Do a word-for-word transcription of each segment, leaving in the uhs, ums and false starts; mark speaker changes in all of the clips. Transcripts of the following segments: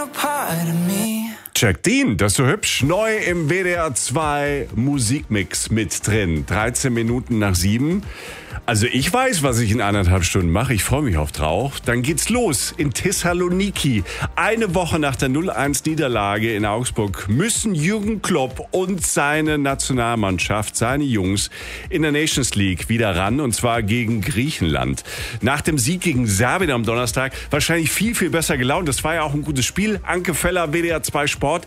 Speaker 1: Jack Dean, das ist so hübsch. Neu im W D R zwei Musikmix mit drin. dreizehn Minuten nach sieben. Also ich weiß, was ich in anderthalb Stunden mache. Ich freue mich auf drauf. Dann geht's los in Thessaloniki. Eine Woche nach der null eins Niederlage in Augsburg müssen Jürgen Klopp und seine Nationalmannschaft, seine Jungs, in der Nations League wieder ran. Und zwar gegen Griechenland. Nach dem Sieg gegen Serbien am Donnerstag wahrscheinlich viel, viel besser gelaunt. Das war ja auch ein gutes Spiel. Anke Feller, W D R zwei Sport.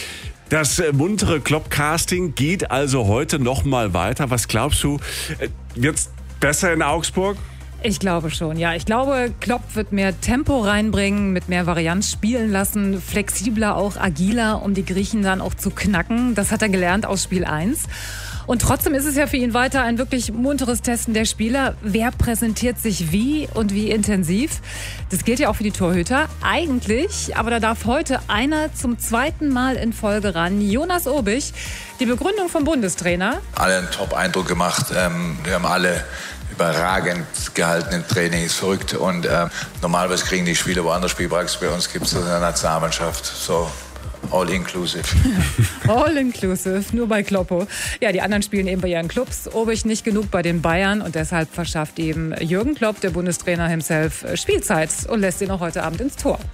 Speaker 1: Das muntere Klopp-Casting geht also heute noch mal weiter. Was glaubst du, wird's besser in Augsburg?
Speaker 2: Ich glaube schon, ja. Ich glaube, Klopp wird mehr Tempo reinbringen, mit mehr Varianz spielen lassen, flexibler, auch agiler, um die Griechen dann auch zu knacken. Das hat er gelernt aus Spiel eins. Und trotzdem ist es ja für ihn weiter ein wirklich munteres Testen der Spieler. Wer präsentiert sich wie und wie intensiv? Das gilt ja auch für die Torhüter. Eigentlich, aber da darf heute einer zum zweiten Mal in Folge ran. Jonas Obich, die Begründung vom Bundestrainer.
Speaker 3: Alle einen Top-Eindruck gemacht. Ähm, wir haben alle überragend gehalten im Training, ist verrückt. Und äh, normalerweise kriegen die Spieler woanders Spielpraxis. Bei uns gibt es das in der Nationalmannschaft. So. All inclusive.
Speaker 2: All inclusive, nur bei Kloppo. Ja, die anderen spielen eben bei ihren Clubs. Obich nicht genug bei den Bayern und deshalb verschafft eben Jürgen Klopp, der Bundestrainer himself, Spielzeit und lässt ihn auch heute Abend ins Tor.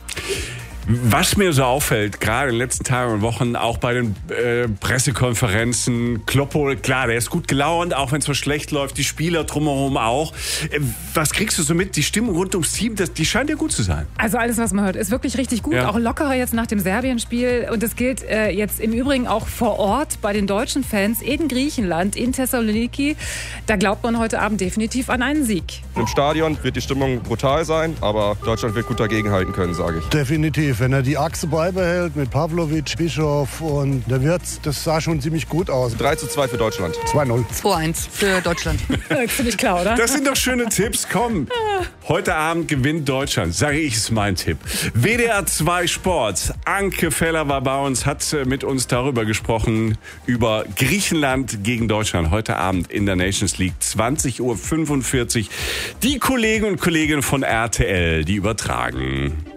Speaker 1: Was mir so auffällt, gerade in den letzten Tagen und Wochen, auch bei den äh, Pressekonferenzen, Kloppo, klar, der ist gut gelaunt, auch wenn es so schlecht läuft, die Spieler drumherum auch. Äh, was kriegst du so mit? Die Stimmung rund ums Team, das, die scheint ja gut zu sein.
Speaker 2: Also alles, was man hört, ist wirklich richtig gut, ja. Auch lockerer jetzt nach dem Serbien-Spiel. Und das gilt äh, jetzt im Übrigen auch vor Ort bei den deutschen Fans in Griechenland, in Thessaloniki. Da glaubt man heute Abend definitiv an einen Sieg.
Speaker 4: Im Stadion wird die Stimmung brutal sein, aber Deutschland wird gut dagegenhalten können, sage ich.
Speaker 5: Definitiv. Wenn er die Achse beibehält mit Pavlovic, Bischof und der Wirtz, das sah schon ziemlich gut aus.
Speaker 4: drei zu zwei für Deutschland.
Speaker 5: zwei null.
Speaker 6: zwei eins für Deutschland.
Speaker 2: Ziemlich klar, oder?
Speaker 1: Das sind doch schöne Tipps. Komm, heute Abend gewinnt Deutschland. Sage ich, ist mein Tipp. W D R zwei Sport. Anke Feller war bei uns, hat mit uns darüber gesprochen, über Griechenland gegen Deutschland. Heute Abend in der Nations League, zwanzig Uhr fünfundvierzig. Die Kollegen und Kolleginnen von R T L, die übertragen.